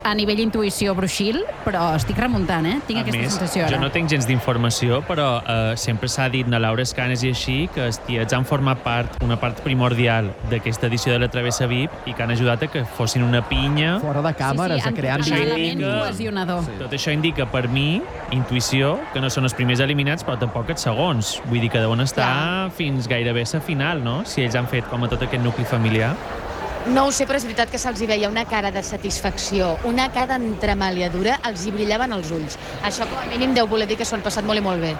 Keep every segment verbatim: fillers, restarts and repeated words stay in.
a nivell intuïció bruixil, però estic remuntant, eh? Tinc a aquesta més, sensació ara. Jo no tinc gens d'informació, però eh, sempre s'ha dit a Laura Escanes i així que els tiets han format part, una part primordial d'aquesta edició de la Travessa V I P i que han ajudat a que fossin una pinya. Fora de càmeres, sí, sí, a crear en ambient. element cohesionador. Sí. Tot això indica, per mi, intuïció, que no són els primers eliminats, però tampoc els segons. Vull dir que deuen estar Clar. fins gairebé a la final, no? Si ells han fet com a tot aquest nucli familiar. No ho sé, però és veritat que se'ls hi veia una cara de satisfacció, una cara d'entremaliadura, els hi brillaven els ulls. Això com a mínim deu voler dir que s'ho han passat molt i molt bé.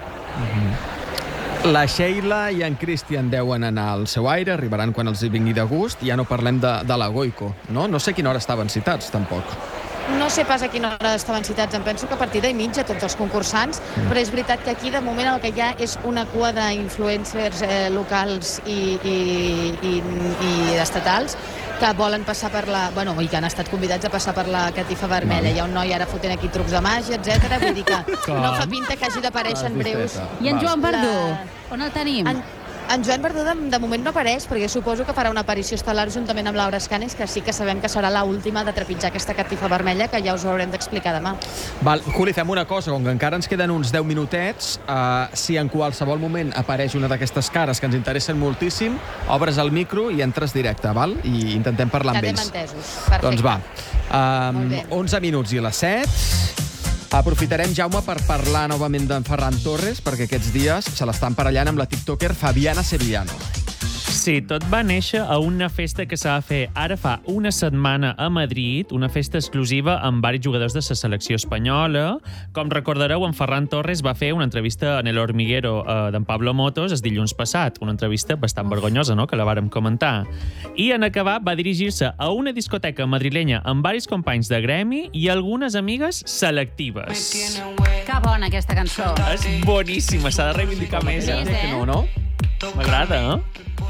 Mm-hmm. La Sheila i en Christian deuen anar al seu aire, arribaran quan els hi vingui de gust, i ja no parlem de, de la Goico, no? No sé a quina hora estaven citats, tampoc. No sé pas a quina hora estaven citats, em penso que a partir de mitja tots els concursants, mm. però és veritat que aquí de moment el que hi ha és una cua d'influencers eh, locals i, i, i, i estatals que volen passar per la... Bueno, i que han estat convidats a passar per la catifa vermella. Val. Hi ha un noi ara fotent aquí trucs de màgia, etcètera. Vull dir que no fa pinta que hagi d'aparèixer en breus. I en Joan Verdú, La... on el tenim? En... En Joan Verdú de, de moment no apareix, perquè suposo que farà una aparició estel·lar juntament amb Laura Escanes, que sí que sabem que serà l'última de trepitjar aquesta catifa vermella, que ja us ho haurem d'explicar demà. Val, Juli, fem una cosa, com que encara ens queden uns deu minutets, uh, si en qualsevol moment apareix una d'aquestes cares que ens interessen moltíssim, obres el micro i entres directe, val? I intentem parlar amb ells. Quedem entesos. Perfecte. Doncs va, um, onze minuts i les set... Aprofitarem, Jaume, per parlar novament d'en Ferran Torres, perquè aquests dies se l'estan parellant amb la tiktoker Fabiana Sevillano. Sí, tot va néixer a una festa que s'ha de fer ara fa una setmana a Madrid, una festa exclusiva amb varis jugadors de la selecció espanyola. Com recordareu, en Ferran Torres va fer una entrevista en El Hormiguero eh, d'en Pablo Motos el dilluns passat, una entrevista bastant vergonyosa, no?, que la vàrem comentar. I en acabar va dirigir-se a una discoteca madrilenya amb varis companys de gremi i algunes amigues selectives. Que bona aquesta cançó. És boníssima, s'ha de reivindicar més. Sí, Eh? eh? No, no? M'agrada, eh?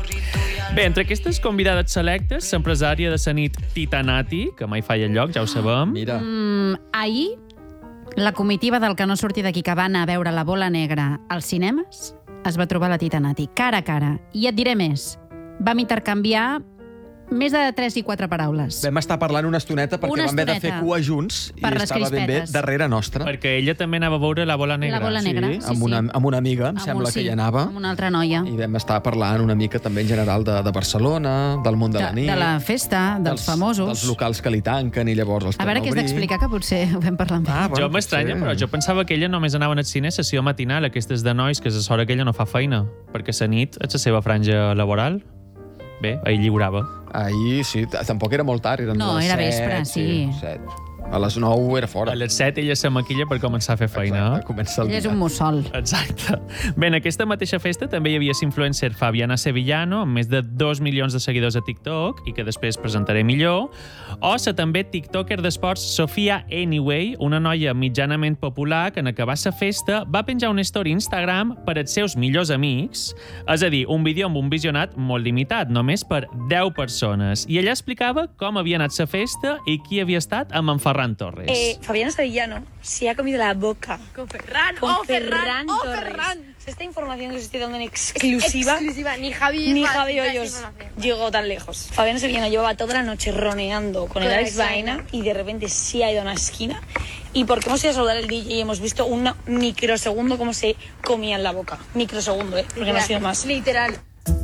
Bé, entre aquestes convidades selectes, l'empresària de la nit Titanati, que mai falla el lloc, ja ho sabem. Mira. Mm, ahir, la comitiva del que no surti d'aquí que va anar a veure La Bola Negra als cinemes es va trobar la Titanati, cara a cara. I et diré més, vam intercanviar més de tres i quatre paraules. Vam estar parlant una estoneta perquè Una vam haver de estoneta. fer cua junts i Per les estava ben bé crispetes. darrere nostra. Perquè ella també anava a veure La Bola Negra. La Bola Negra, sí, sí, amb, sí. una, amb una amiga, em Amb sembla un- que sí, hi anava. amb una altra noia. I vam estar parlant una mica també en general de, de Barcelona, del món de, De, la nit. de la festa, dels, famosos. Dels locals que li tanquen i llavors els A veure tornen què has obrir. d'explicar, que potser ho vam parlar amb Ah, ell. Jo m'estranya, però jo pensava que ella només anava al cine a sessió matinal, aquestes de nois, que és a l'hora que ella no fa feina, perquè la nit és la seva franja laboral. Bé, ahir lliurava. Ahir, sí, t- tampoc era molt tard, eren No, les era set, vespre, sí. set. A les nou era fora. A les set ella se maquilla per començar a fer feina. Exacte, comença el Ell és dia. un mussol. Exacte. Bé, en aquesta mateixa festa també hi havia l'influencer Fabiana Sevillano, amb més de dos milions de seguidors a TikTok, i que després presentaré millor, o la també tiktoker d'esports Sofia Anyway, una noia mitjanament popular que en acabar la festa va penjar una story a Instagram per als seus millors amics, és a dir, un vídeo amb un visionat molt limitat, només per deu persones. I ella explicava com havia anat la festa i qui havia estat amb en Ferran Torres. Eh, Fabiana Sevillano se ha comido la boca Con Ferran, con oh, Ferran, Ferran, oh, Torres. Ferran. Esta información que os estoy dando en exclusiva, Exclusiva, ni Javi ni va a Javi decir Hoyos esa información. llegó tan lejos. Fabiana Sevillano llevaba toda la noche roneando con el Con Alex Alex Baena Baena. y de repente se ha ido a una esquina. Y porque hemos ido a saludar al D J y hemos visto un microsegundo cómo se comía en la boca. Microsegundo, ¿eh? Porque no ha sido más. Literal.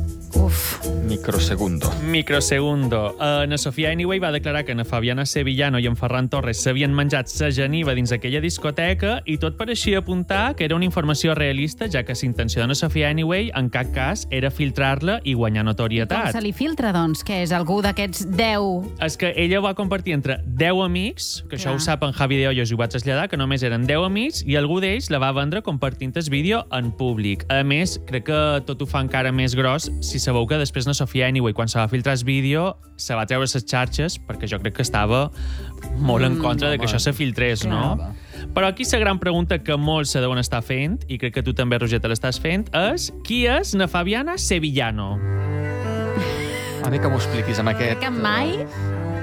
Uf. Microsegundo. Microsegundo. Uh, na Sofia Anyway va declarar que na Fabiana Sevillano i en Ferran Torres s'havien menjat sa geniva dins aquella discoteca i tot pareixia apuntar que era una informació realista, ja que la intenció de na Sofia Anyway en cap cas era filtrar-la i guanyar Com notorietat. se li filtra, doncs? Què és? Algú d'aquests deu... És que ella ho va compartir entre deu amics, que això Clar. ho sap en Javi de Hoyos i ho vaig traslladar, que només eren deu amics, i algú d'ells la va vendre compartint el vídeo en públic. A més, crec que tot ho fa encara més gros si sabeu que després na Sofia Anyway, quan se va filtrar el vídeo, se va treure les xarxes, perquè jo crec que estava molt en contra mm, de que home, això se filtrés, no? clar. Però aquí la gran pregunta que molts se deuen estar fent, i crec que tu també, Roger, te l'estàs fent, és qui és na Fabiana Sevillano? A mi que m'ho expliquis amb aquest... Que mai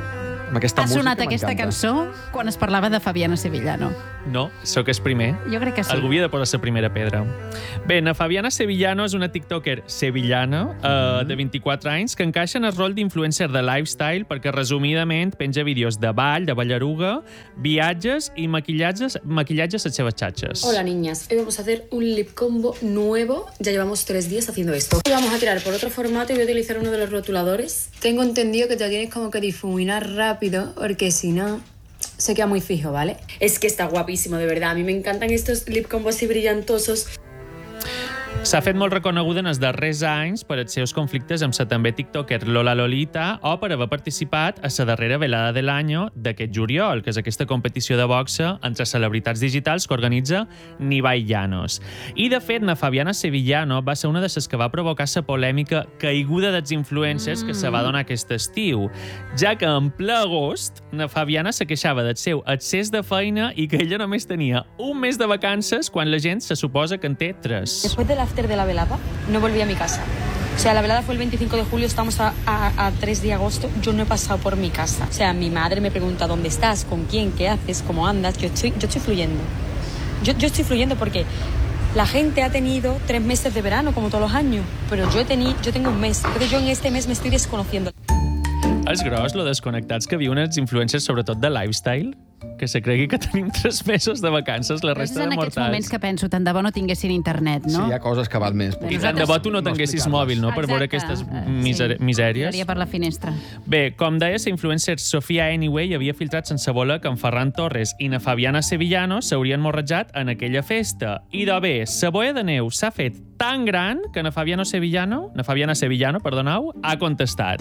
amb aquesta Ha música sonat aquesta m'encanta. cançó quan es parlava de Fabiana Sevillano. No, sóc el primer. Jo crec que sí. Algú havia de posar la primera pedra. Bé, na Fabiana Sevillano és una tiktoker sevillana eh, de vint-i-quatre anys que encaixa en el rol d'influencer de lifestyle perquè, resumidament, penja vídeos de ball, de ballaruga, viatges i maquillatges, maquillatges a les seves xatxes. Hola niñas, hoy vamos a hacer un lip combo nuevo. Ya llevamos tres días haciendo esto. Hoy vamos a tirar por otro formato y voy a utilizar uno de los rotuladores. Tengo entendido que te lo tienes como que difuminar rápido porque si no se queda muy fijo, ¿vale? Es que está guapísimo, de verdad. A mí me encantan estos lip combos así brillantosos. S'ha fet molt reconeguda en els darrers anys per els seus conflictes amb la també tiktoker Lola Lolita o per haver participat a la darrera velada de l'any d'aquest juliol, que és aquesta competició de boxa entre celebritats digitals que organitza Nibai Llanos. I, de fet, na Fabiana Sevillano va ser una de les que va provocar la polèmica caiguda dels influencers que se va donar aquest estiu, ja que en ple agost na Fabiana se queixava del seu excés de feina i que ella només tenia un mes de vacances quan la gent se suposa que en té tres. Después del after de la velada, no volví a mi casa. O sea, la velada fue el veinticinco de julio, estamos a, a, a tres de agosto, yo no he pasado por mi casa. O sea, mi madre me pregunta dónde estás, con quién, qué haces, cómo andas. Yo estoy, yo estoy fluyendo. Yo, yo estoy fluyendo porque la gente ha tenido tres meses de verano, como todos los años, pero yo, he teni, yo tengo un mes. Entonces yo en este mes me estoy desconociendo. És gros, lo desconnectats que viuen els influencers, sobretot de lifestyle, que se cregui que tenim tres mesos de vacances la resta de mortals. És en aquests moments que penso, tant de bo no tinguessin internet, no? Sí, hi ha coses que val més. I tant de bo tu no tinguessis mòbil, no?, per veure aquestes miser misèries. Miraria per la finestra. Bé, com deia, la influencer Sofia Anyway havia filtrat sense voler que en Ferran Torres i na Fabiana Sevillano s'haurien morrejat en aquella festa. I de bé, la boia de neu s'ha fet tan gran que na Fabiana Sevillano, na Fabiana Sevillano, perdoneu, ha contestat.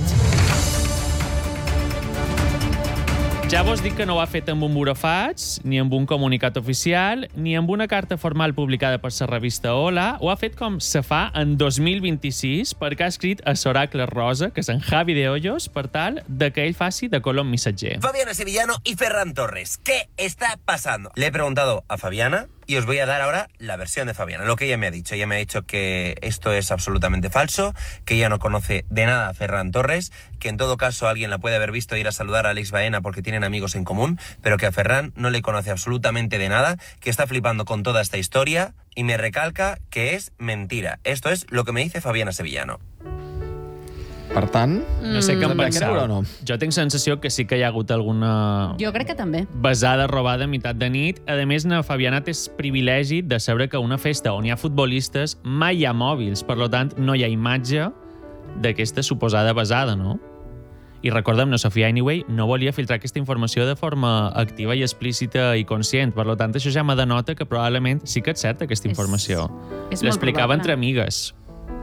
Ja vos dic que no ho ha fet amb un burafats, ni amb un comunicat oficial, ni amb una carta formal publicada per la revista Hola. Ho ha fet com se fa en dos mil vint-i-sis perquè ha escrit a l'oracle rosa, que és en Javi de Hoyos, per tal de que ell faci de colom missatger. Fabiana Sevillano y Ferran Torres. ¿Qué está pasando? Le he preguntado a Fabiana y os voy a dar ahora la versión de Fabiana, lo que ella me ha dicho. Ella me ha dicho que esto es absolutamente falso, que ella no conoce de nada a Ferran Torres, que en todo caso alguien la puede haber visto ir a saludar a Alex Baena porque tienen amigos en común, pero que a Ferran no le conoce absolutamente de nada, que está flipando con toda esta historia y me recalca que es mentira. Esto es lo que me dice Fabiana Sevillano. Per tant, no sé què em hem de pensar. creure o no? Jo tinc sensació que sí que hi ha hagut alguna Jo crec que també. besada robada a meitat de nit. A més, na Fabiana té el privilegi de saber que a una festa on hi ha futbolistes mai hi ha mòbils, per tant, no hi ha imatge d'aquesta suposada besada, no? I recordem, na Sofia Anyway no volia filtrar aquesta informació de forma activa i explícita i conscient. Per tant, això ja me denota que probablement sí que és certa aquesta informació. És, és L'explicava entre amigues.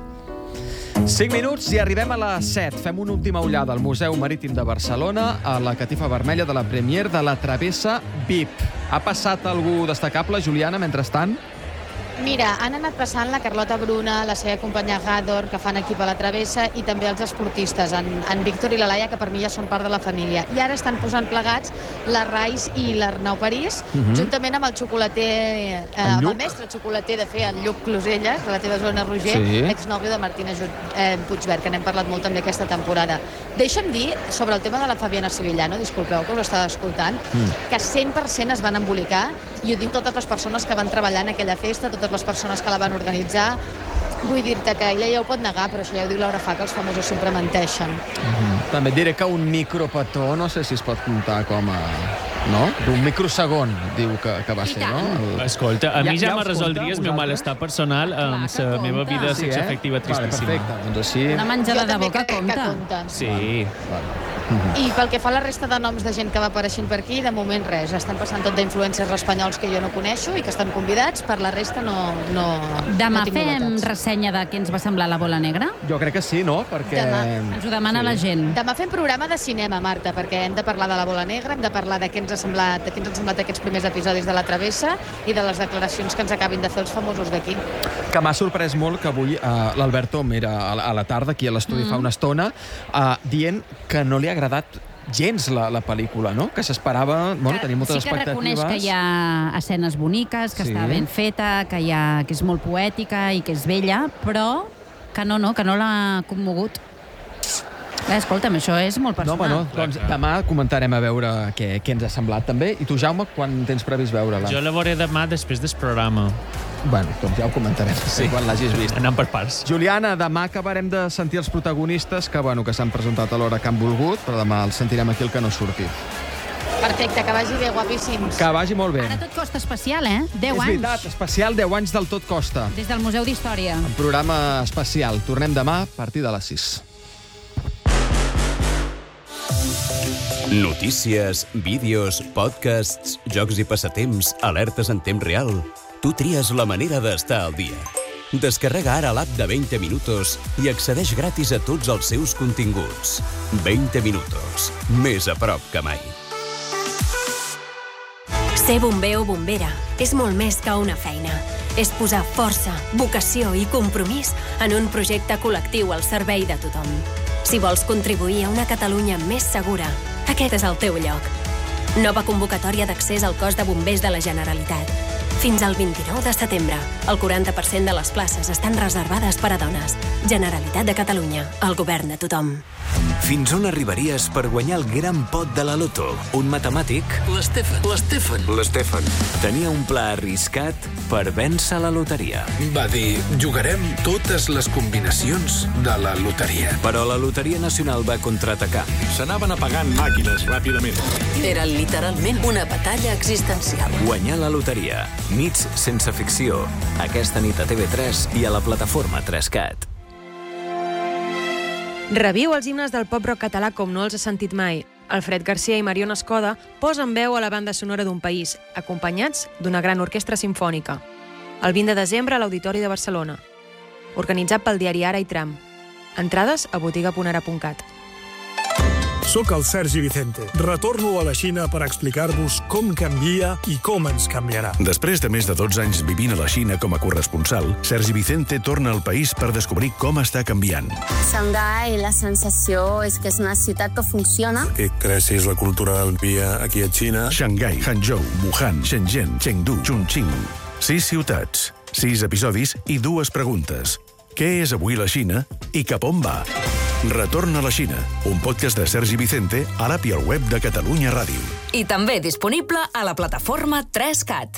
cinc minuts i arribem a les set. Fem una última ullada al Museu Marítim de Barcelona, a la catifa vermella de la Premier de la Travessa V I P. Ha passat algú destacable, Juliana, mentrestant? Mira, han anat passant la Carlota Bruna, la seva companya Gador, que fan equip a la Travessa, i també els esportistes, en, en Víctor i la Laia, que per mi ja són part de la família. I ara estan posant plegats la Rais i l'Arnau París, uh-huh. juntament amb el xocolater, eh, amb el mestre xocolater de fer, en Lluc Closelles, de la teva zona, Roger, sí. exnòvio de Martina eh, Puigverd, que n'hem parlat molt també aquesta temporada. Deixa'm dir, sobre el tema de la Fabiana Sevillano, disculpeu que us estava escoltant, mm. que cent per cent es van embolicar, i ho dic totes les persones que van treballar en aquella festa, totes les persones que la van organitzar. Vull dir-te que ella ja ho pot negar, però això ja ho diu Laura Fa, que els famosos sempre menteixen. Mm-hmm. També et diré que un micropetó no sé si es pot comptar com a... no? D'un microsegon, diu que, que va ser, no? El... Escolta, a mi ja, ja me resoldria el meu malestar personal amb la meva vida sí, sexoafectiva eh? tristíssima. Vale, perfecte. Doncs així... Una menjada de boca compta. compta. Sí. Vale. I pel que fa a la resta de noms de gent que va apareixent per aquí, de moment res. Estan passant tot d'influencers espanyols que jo no coneixo i que estan convidats. Per la resta no, no, Demà no tinc fem novetats. ressenya de què ens va semblar la bola negra? Jo crec que sí, no? Perquè... Demà. Ens ho demana Sí. la gent. Demà fem programa de cinema, Marta, perquè hem de parlar de la bola negra, hem de parlar de què ens ha semblat, de què ens han semblat aquests primers episodis de la Travessa i de les declaracions que ens acabin de fer els famosos d'aquí. Que m'ha sorprès molt que avui uh, l'Albert Tom era a la, a la tarda, aquí a l'estudi mm. fa una estona, uh, dient que no li ha agradat gens la, la pel·lícula, no? Que s'esperava... Bueno, tenir moltes sí que expectatives. reconeix que hi ha escenes boniques, que Sí. està ben feta, que, hi ha, que és molt poètica i que és bella, però que no, no, que no l'ha commogut. Eh, escolta'm, això és molt No, personal. bueno, doncs demà comentarem a veure què, què ens ha semblat també. I tu, Jaume, quan tens previst veure-la? Jo la veuré demà després del programa. Bueno, doncs ja ho comentarem sí. quan l'hagis vist. Anem per parts. Juliana, demà acabarem de sentir els protagonistes que, bueno, que s'han presentat a l'hora que han volgut, però demà els sentirem aquí el que no surti. Perfecte, que vagi bé, guapíssims. Que vagi molt bé. Ara tot costa especial, eh? deu És anys. veritat, especial deu anys del Tot Costa. Des del Museu d'Història. Un programa especial. Tornem demà a partir de les sis. Notícies, vídeos, podcasts, jocs i passatemps, alertes en temps real. Tu tries la manera d'estar al dia. Descarrega ara l'app de veinte minutos i accedeix gratis a tots els seus continguts. veinte minutos. Més a prop que mai. Ser bomber o bombera és molt més que una feina. És posar força, vocació i compromís en un projecte col·lectiu al servei de tothom. Si vols contribuir a una Catalunya més segura, aquest és el teu lloc. Nova convocatòria d'accés al cos de bombers de la Generalitat. Fins al vint-i-nou de setembre, el quaranta per cent de les places estan reservades per a dones. Generalitat de Catalunya, el govern de tothom. Fins on arribaries per guanyar el gran pot de la loto? Un matemàtic? L'Estefan. L'Estefan. L'Estefan. Tenia un pla arriscat per vèncer la loteria. Va dir, jugarem totes les combinacions de la loteria. Però la Loteria Nacional va contraatacar. S'anaven apagant màquines ràpidament. Era literalment una batalla existencial. Guanyar la loteria. Nits sense ficció. Aquesta nit a T V tres i a la plataforma tres cat. Reviu els himnes del pop-rock català com no els has sentit mai. Alfred Garcia i Mariona Escoda posen veu a la banda sonora d'un país, acompanyats d'una gran orquestra simfònica. El vint de desembre a l'Auditori de Barcelona. Organitzat pel diari Ara i Tram. Entrades a botiga punt ara punt cat. Soc el Sergi Vicente. Retorno a la Xina per explicar-vos com canvia i com ens canviarà. Després de més de dotze anys vivint a la Xina com a corresponsal, Sergi Vicente torna al país per descobrir com està canviant. Xangai, la sensació és que és una ciutat que funciona. Que creixis la cultura del dia aquí a Xina. Xangai, Hangzhou, Wuhan, Shenzhen, Chengdu, Chongqing. Sis ciutats, sis episodis i dues preguntes. Què és avui la Xina i cap on va? Retorn a la Xina, un podcast de Sergi Vicente a l'app i al web de Catalunya Ràdio. I també disponible a la plataforma tres cat.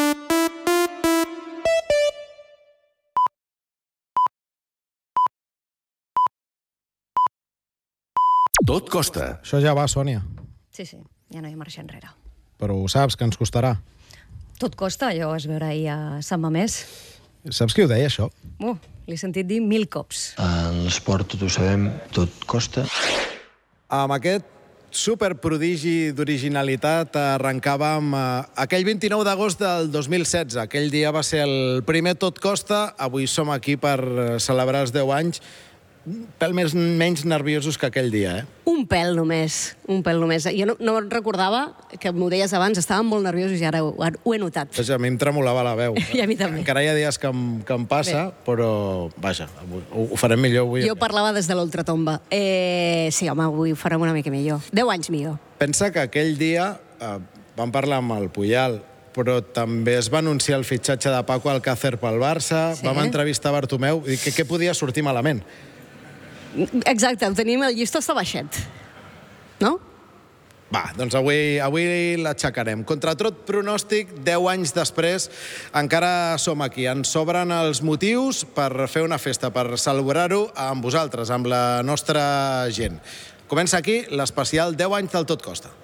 Tot costa. Això ja va, Sònia. Sí, sí, ja no hi ha marxa enrere. Però ho saps, que ens costarà. Tot costa, allò es veurà ahir a Sant Mamés. Saps qui ho deia, això? Uh, l'he sentit dir mil cops. En l'esport, tot ho sabem, tot costa. Amb aquest superprodigi d'originalitat arrencàvem eh, aquell vint-i-nou d'agost del dos mil setze. Aquell dia va ser el primer Tot Costa. Avui som aquí per celebrar els deu anys. Un pèl més, menys nerviosos que aquell dia, eh? Un pèl només, un pèl només. Jo no, no recordava, que m'ho deies abans, estàvem molt nerviosos i ara ho, ho he notat. Pues a mi em tremolava la veu. I a mi també. Encara hi ha dies que em, que em passa, Bé. però, vaja, avui, ho, ho farem millor avui. Jo parlava des de l'ultratomba. Eh, sí, home, avui ho farem una mica millor. Deu anys millor. Pensa que aquell dia eh, vam parlar amb el Puyal, però també es va anunciar el fitxatge de Paco Alcácer pel Barça, sí. Vam entrevistar Bartomeu, i què podia sortir malament? Exacte, el tenim, el llistó està baixet. No? Va, doncs avui, avui l'aixecarem. Contra tot pronòstic, deu anys després, encara som aquí. Ens sobren els motius per fer una festa, per celebrar-ho amb vosaltres, amb la nostra gent. Comença aquí l'especial deu anys del Tot Costa.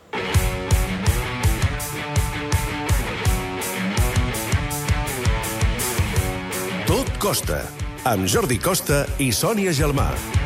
Tot Costa, amb Jordi Costa i Sònia Gelmà.